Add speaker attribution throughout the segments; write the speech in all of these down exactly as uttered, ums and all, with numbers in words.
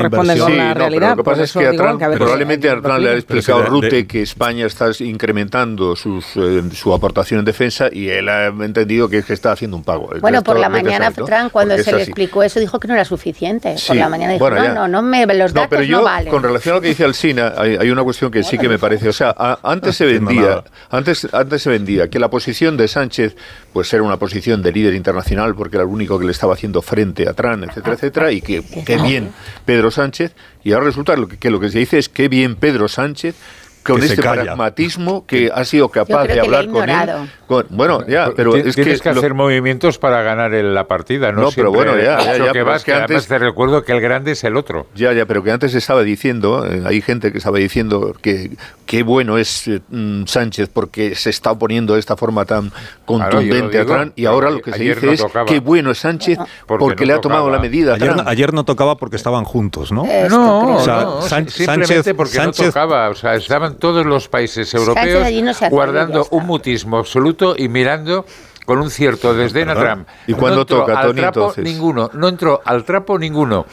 Speaker 1: corresponden con la
Speaker 2: sí,
Speaker 1: realidad.
Speaker 2: No, lo que pasa es que,
Speaker 1: digo,
Speaker 2: a Trump,
Speaker 1: que a veces
Speaker 2: probablemente a Trump le ha explicado
Speaker 3: de,
Speaker 2: Rutte
Speaker 3: de,
Speaker 2: que España está incrementando sus, eh, su aportación en defensa y él ha entendido que es que está haciendo un pago.
Speaker 4: Bueno,
Speaker 2: Esto,
Speaker 4: por la mañana
Speaker 2: saber, ¿no?
Speaker 4: Trump, cuando
Speaker 2: Porque
Speaker 4: se le explicó eso, dijo que no era suficiente.
Speaker 2: Sí,
Speaker 4: por la mañana dijo,
Speaker 2: bueno,
Speaker 4: no, no, no, me, los datos
Speaker 2: no, pero yo,
Speaker 4: no valen.
Speaker 2: Con relación a lo que dice Alsina, hay, hay una cuestión que sí que me parece, o sea, a, antes se vendía, antes, antes se vendía que la posición de Sánchez pues era una posición de líder internacional porque era el único que le estaba haciendo frente a Trump, etcétera, etcétera, y que, que bien Pedro Sánchez, y ahora resulta que, que lo que se dice es que bien Pedro Sánchez con
Speaker 3: que
Speaker 2: este pragmatismo que ha sido capaz de hablar con él. Con, bueno, ya, pero
Speaker 5: Tienes
Speaker 2: es que...
Speaker 5: Tienes que
Speaker 2: lo,
Speaker 5: hacer movimientos para ganar el, la partida, ¿no?
Speaker 2: No, pero bueno, ya, ya, ya
Speaker 5: que vas,
Speaker 2: que
Speaker 5: que
Speaker 2: antes,
Speaker 5: además te recuerdo que el grande es el otro.
Speaker 2: Ya, ya, pero que antes se estaba diciendo, eh, hay gente que estaba diciendo que qué bueno es eh, Sánchez porque se está oponiendo de esta forma tan contundente
Speaker 5: claro,
Speaker 2: a Trump, y ahora lo que se dice no es qué bueno es Sánchez porque, porque no le ha tomado tocaba. la medida a
Speaker 3: ayer,
Speaker 2: Trump.
Speaker 3: Ayer no tocaba porque estaban juntos, ¿no?
Speaker 5: Esto no,
Speaker 3: o sea,
Speaker 5: no,
Speaker 3: San,
Speaker 5: simplemente
Speaker 3: Sánchez,
Speaker 5: porque
Speaker 3: Sánchez,
Speaker 5: no tocaba, o sea, estaban todos los países europeos
Speaker 4: no
Speaker 5: guardando un mutismo absoluto y mirando con un cierto desdén a Trump.
Speaker 2: ¿Y cuándo
Speaker 5: no
Speaker 2: toca,
Speaker 5: al
Speaker 2: Tony,
Speaker 5: trapo
Speaker 2: entonces?
Speaker 5: Ninguno, no entró al trapo ninguno.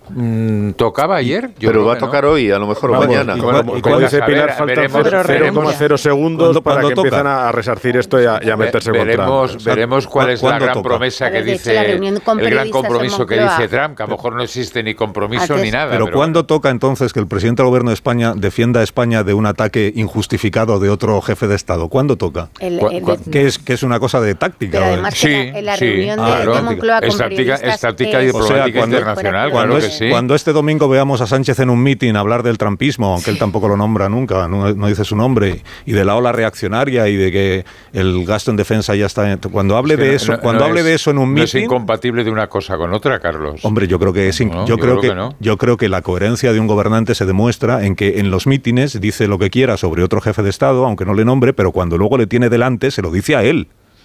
Speaker 5: Mm, ¿Tocaba ayer? Yo
Speaker 2: pero va a
Speaker 5: no.
Speaker 2: tocar hoy, a lo mejor
Speaker 6: Vamos,
Speaker 2: mañana.
Speaker 6: Y como, y como dice Pilar, ver, faltan cero coma cero segundos para que toca? empiecen a resarcir esto y a, y a meterse
Speaker 5: Ve, veremos,
Speaker 6: con Trump.
Speaker 5: Veremos cuál es la gran
Speaker 3: toca?
Speaker 5: promesa que dice, el gran compromiso que dice Trump, que a lo mejor no existe ni compromiso ni nada.
Speaker 3: Pero, pero ¿cuándo bueno. toca entonces que el presidente del gobierno de España defienda a España de un ataque injustificado de otro jefe de Estado? ¿Cuándo toca?
Speaker 4: El, el, el,
Speaker 3: que, es, que es una cosa de táctica.
Speaker 4: Pero además
Speaker 5: sí,
Speaker 4: en la
Speaker 5: sí,
Speaker 4: reunión
Speaker 5: ah,
Speaker 4: de,
Speaker 5: no,
Speaker 4: de Moncloa con
Speaker 5: estática, estática
Speaker 4: eh,
Speaker 5: diplomática
Speaker 3: o sea, cuando,
Speaker 5: internacional,
Speaker 3: cuando,
Speaker 5: claro
Speaker 3: es,
Speaker 5: que sí.
Speaker 3: Cuando este domingo veamos a Sánchez en un mitin hablar del trumpismo, aunque él tampoco lo nombra nunca, no, no dice su nombre, y de la ola reaccionaria y de que el gasto en defensa ya está... Cuando hable de eso, no, no, cuando no hable es, de eso en un mitin...
Speaker 5: No es incompatible de una cosa con otra, Carlos.
Speaker 3: Hombre, yo creo que es... No, yo, yo, creo, creo que, que no. yo creo que la coherencia de un gobernante se demuestra en que en los mítines dice lo que quiera sobre otro jefe de Estado, aunque no le nombre, pero cuando luego le tiene delante se lo dice a él.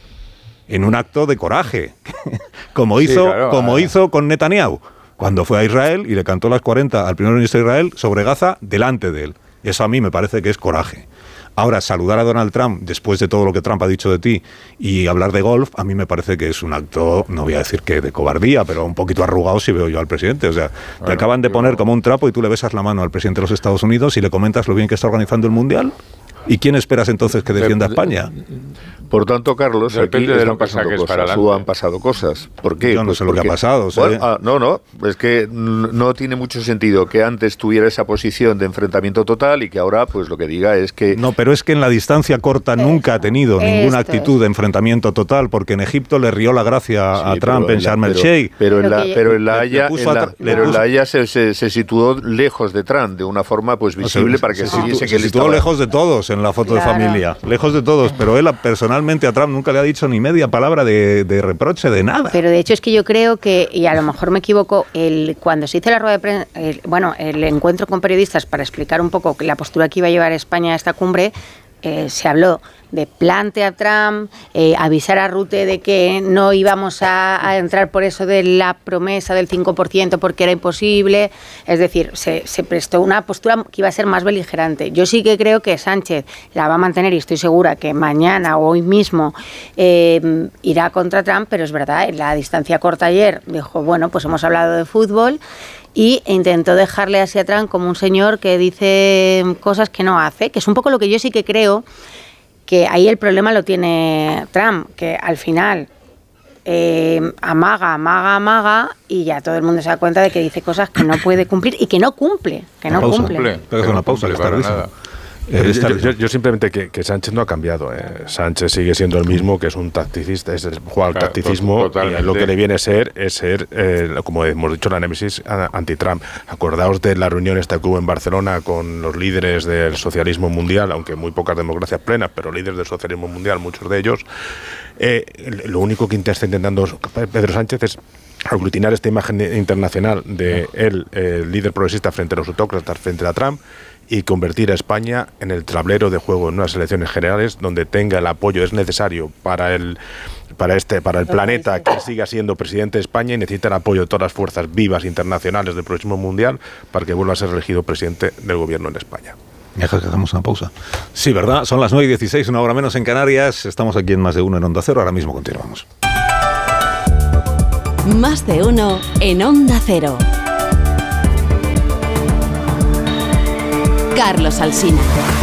Speaker 3: En un acto de coraje, como hizo, sí, claro, como hizo con Netanyahu, cuando fue a Israel y le cantó las cuarenta al primer ministro de Israel sobre Gaza delante de él. Eso a mí me parece que es coraje. Ahora, saludar a Donald Trump después de todo lo que Trump ha dicho de ti y hablar de golf, a mí me parece que es un acto, no voy a decir que de cobardía, pero un poquito arrugado si veo yo al presidente. O sea, bueno, te acaban de poner como un trapo y tú le besas la mano al presidente de los Estados Unidos y le comentas lo bien que está organizando el Mundial. ¿Y quién esperas entonces que defienda a España?
Speaker 2: Por tanto, Carlos,
Speaker 5: depende
Speaker 2: aquí
Speaker 5: de lo que
Speaker 2: pasando
Speaker 5: saques
Speaker 2: cosas,
Speaker 5: para adelante.
Speaker 2: o han pasado cosas. ¿Por qué?
Speaker 3: Yo no
Speaker 2: pues
Speaker 3: sé lo
Speaker 2: porque,
Speaker 3: que ha pasado.
Speaker 2: Bueno, ah, no, no, es que no tiene mucho sentido que antes tuviera esa posición de enfrentamiento total y que ahora pues lo que diga es que...
Speaker 3: No, pero es que en la distancia corta
Speaker 4: Esto,
Speaker 3: nunca ha tenido ninguna actitud
Speaker 4: es.
Speaker 3: de enfrentamiento total, porque en Egipto le rió la gracia
Speaker 2: sí,
Speaker 3: a Trump en Sharm el Sheikh.
Speaker 2: Pero en la, pero en la Haya,
Speaker 3: en
Speaker 2: la, pero en la Haya se, se, se situó lejos de Trump, de una forma pues visible o sea, para que se, se viese que él
Speaker 3: se situó
Speaker 2: estaba...
Speaker 3: lejos de todos en la foto claro. de familia, lejos de todos, pero él personalmente a Trump nunca le ha dicho ni media palabra de, de reproche, de nada.
Speaker 4: Pero de hecho es que yo creo que, y a lo mejor me equivoco, el, cuando se hizo la rueda de prensa, el, bueno, el encuentro con periodistas para explicar un poco la postura que iba a llevar España a esta cumbre, eh, se habló de plantear a Trump, eh, avisar a Rutte de que no íbamos a, a entrar por eso de la promesa del cinco por ciento porque era imposible. Es decir, se, se prestó una postura que iba a ser más beligerante. Yo sí que creo que Sánchez la va a mantener y estoy segura que mañana o hoy mismo eh, irá contra Trump, pero es verdad, en la distancia corta ayer dijo, bueno, pues hemos hablado de fútbol y intentó dejarle así a Trump como un señor que dice cosas que no hace, que es un poco lo que yo sí que creo que ahí el problema lo tiene Trump, que al final eh, amaga, amaga, amaga y ya todo el mundo se da cuenta de que dice cosas que no puede cumplir y que no cumple, que no
Speaker 3: pausa,
Speaker 4: cumple.
Speaker 3: cumple. Pero es una pausa,
Speaker 5: para nada.
Speaker 6: Eh, yo, yo, yo simplemente que, que Sánchez no ha cambiado. Eh. Sánchez sigue siendo el mismo, que es un tacticista, es el juega al claro, tacticismo totalmente. Y lo que le viene a ser es ser, eh, como hemos dicho, la némesis anti-Trump. Acordaos de la reunión esta que hubo en Barcelona con los líderes del socialismo mundial, aunque muy pocas democracias plenas, pero líderes del socialismo mundial, muchos de ellos. Eh, lo único que está intentando Pedro Sánchez es aglutinar esta imagen internacional de él, el líder progresista frente a los autócratas, frente a Trump, y convertir a España en el tablero de juego en unas elecciones generales donde tenga el apoyo es necesario para el para este para el planeta que siga siendo presidente de España y necesita el apoyo de todas las fuerzas vivas internacionales del próximo mundial para que vuelva a ser elegido presidente del gobierno en España.
Speaker 3: ¿Me dejas que hagamos una pausa? Sí, ¿verdad? Son las nueve y dieciséis, una hora menos en Canarias. Estamos aquí en Más de Uno en Onda Cero. Ahora mismo continuamos.
Speaker 7: Más de Uno en Onda Cero.
Speaker 1: Carlos Alsina.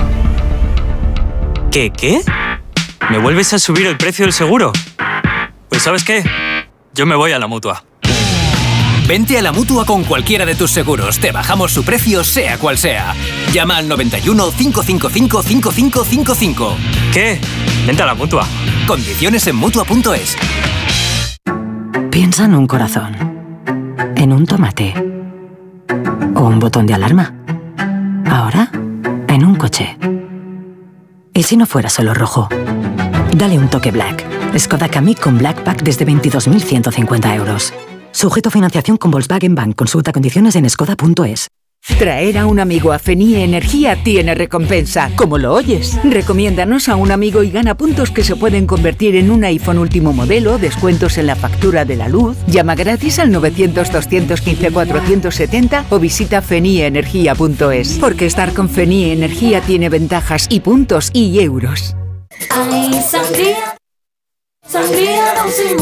Speaker 7: ¿Qué, qué? ¿Me vuelves a subir el precio del seguro? Pues ¿sabes qué? Yo me voy a la Mutua.
Speaker 8: Vente a la Mutua con cualquiera de tus seguros. Te bajamos su precio, sea cual sea. Llama al noventa y uno, cinco cinco cinco, cinco cinco cinco cinco.
Speaker 7: ¿Qué? Vente a la Mutua.
Speaker 8: Condiciones en Mutua punto es.
Speaker 9: Piensa en un corazón, en un tomate o un botón de alarma. Ahora, en un coche. ¿Y si no fuera solo rojo? Dale un toque Black. Skoda Kamiq con Black Pack desde veintidós mil ciento cincuenta euros. Sujeto a financiación con Volkswagen Bank. Consulta condiciones en skoda punto es.
Speaker 10: Traer a un amigo a Fenie Energía tiene recompensa, como lo oyes. Recomiéndanos a un amigo y gana puntos que se pueden convertir en un iPhone último modelo, descuentos en la factura de la luz. Llama gratis al novecientos, doscientos quince, cuatrocientos setenta o visita fenie energía punto es. Porque estar con Fenie Energía tiene ventajas y puntos y euros.
Speaker 11: Ay, sangría, sangría Don Simón.